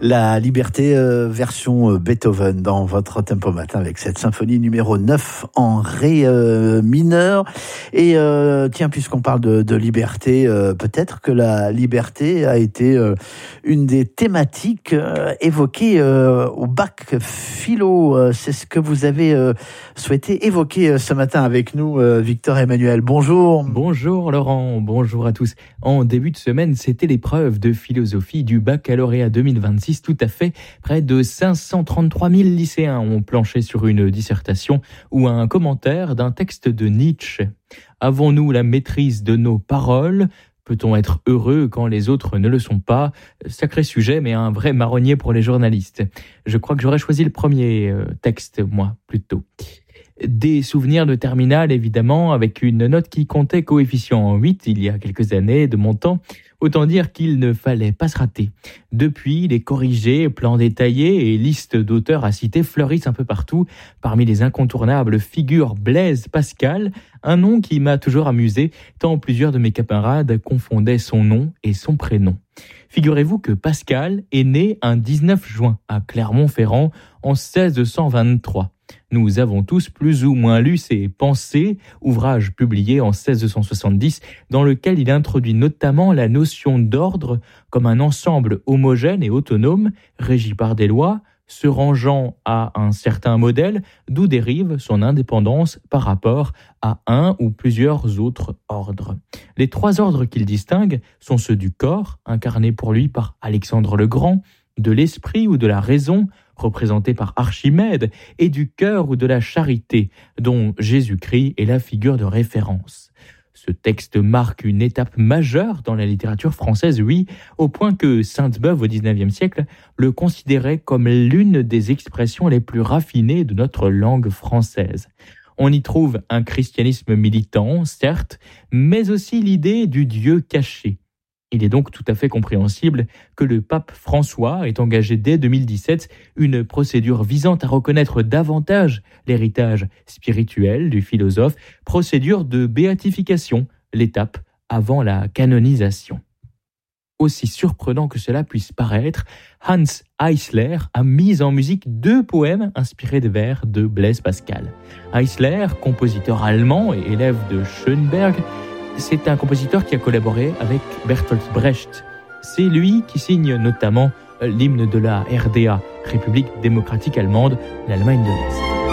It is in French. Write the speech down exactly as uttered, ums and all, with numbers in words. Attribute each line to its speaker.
Speaker 1: La liberté euh, version euh, Beethoven dans votre tempo matin avec cette symphonie numéro neuf en ré euh, mineur. Et euh, tiens, puisqu'on parle de, de liberté, euh, peut-être que la liberté a été euh, une des thématiques euh, évoquées euh, au bac philo. Euh, c'est ce que vous avez euh, souhaité évoquer euh, ce matin avec nous, euh, Victor Emmanuel. Bonjour.
Speaker 2: Bonjour Laurent, bonjour à tous. En début de semaine, c'était l'épreuve de philosophie du baccalauréat deux mille vingt-six. Tout à fait, près de cinq cent trente-trois mille lycéens ont planché sur une dissertation ou un commentaire d'un texte de Nietzsche. Avons-nous la maîtrise de nos paroles ? Peut-on être heureux quand les autres ne le sont pas ? Sacré sujet, mais un vrai marronnier pour les journalistes. Je crois que j'aurais choisi le premier texte, moi, plutôt. Des souvenirs de terminale, évidemment, avec une note qui comptait coefficient huit il y a quelques années de mon temps. Autant dire qu'il ne fallait pas se rater. Depuis, les corrigés, plans détaillés et listes d'auteurs à citer fleurissent un peu partout. Parmi les incontournables figure Blaise Pascal, un nom qui m'a toujours amusé, tant plusieurs de mes camarades confondaient son nom et son prénom. Figurez-vous que Pascal est né un dix-neuf juin à Clermont-Ferrand en seize cent vingt-trois. Nous avons tous plus ou moins lu ses Pensées, ouvrage publié en seize cent soixante-dix, dans lequel il introduit notamment la notion d'ordre comme un ensemble homogène et autonome, régi par des lois, se rangeant à un certain modèle, d'où dérive son indépendance par rapport à un ou plusieurs autres ordres. Les trois ordres qu'il distingue sont ceux du corps, incarné pour lui par Alexandre le Grand, de l'esprit ou de la raison, représenté par Archimède, et du cœur ou de la charité, dont Jésus-Christ est la figure de référence. Ce texte marque une étape majeure dans la littérature française, oui, au point que Sainte-Beuve, au dix-neuvième siècle, le considérait comme l'une des expressions les plus raffinées de notre langue française. On y trouve un christianisme militant, certes, mais aussi l'idée du Dieu caché. Il est donc tout à fait compréhensible que le pape François ait engagé dès deux mille dix-sept une procédure visant à reconnaître davantage l'héritage spirituel du philosophe, procédure de béatification, l'étape avant la canonisation. Aussi surprenant que cela puisse paraître, Hans Eisler a mis en musique deux poèmes inspirés de vers de Blaise Pascal. Eisler, compositeur allemand et élève de Schönberg, c'est un compositeur qui a collaboré avec Bertolt Brecht. C'est lui qui signe notamment l'hymne de la R D A, République démocratique allemande, l'Allemagne de l'Est.